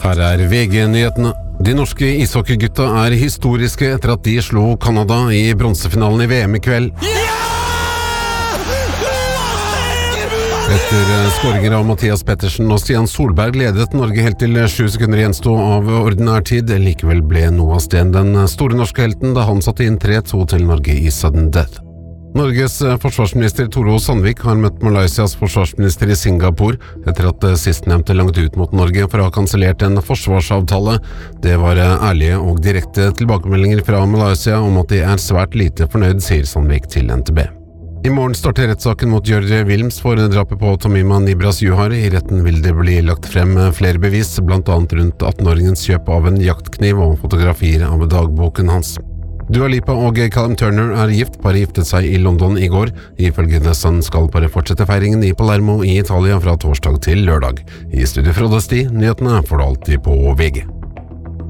Her VG-nyhetene. De norske ishockeygutta historiske etter at de slo Kanada i bronsefinalen i VM i kveld. Etter skåringer av Mathias Pettersen og Stian Solberg ledet Norge helt til 7 sekunder gjenstå av ordinær tid. Likevel ble Noah Sten den store norske helten da han satte inn 3-2 til Norge i sudden death. Norges forsvarsminister Tore O. Sandvik har møtt Malaysias forsvarsminister i Singapore etter at sistnevnte langt ut mot Norge for å ha kansellert en forsvarsavtale. Det var ærlige og direkte tilbakemeldinger fra Malaysia om at de svært lite fornøyd, sier Sandvik til NTB. I morgen starter rettssaken mot Gjørje Wilms for drapet på Tomima Nibras Juhar. I retten vil det bli lagt frem flere bevis, blant annet rundt 18-åringens kjøp av en jaktkniv og fotografier av dagboken hans. Dua Lipa og Callum Turner gift. Paret giftet seg i London i går. Ifølge The Sun skal paret fortsette feiringen i Palermo i Italia fra torsdag til lørdag. I studio Frode Sti, nyhetene får du alltid på VG.